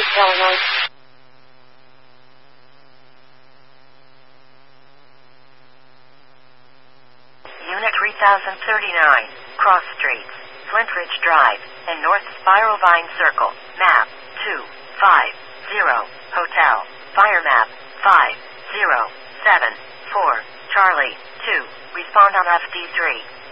Illinois. Unit 3039, Cross Streets, Flint Ridge Drive, and North Spiral Vine Circle, map 250, Hotel, fire map 5074, Charlie 2, respond on FD3.